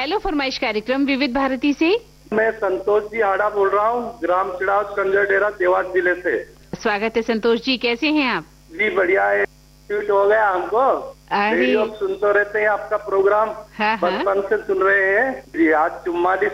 Hello फरमाइश कार्यक्रम विविध भारती से। मैं संतोष जी हाड़ा बोल रहा हूँ, ग्राम चिड़ाव कंजर डेरा देवास जिले से। स्वागत है संतोष जी, कैसे हैं आप? जी बढ़िया है, ट्यूट हो गया हमको। अरे रेडियो सुनते रहते हैं आपका प्रोग्राम, हाँ, बचपन से सुन रहे हैं जी। आज 44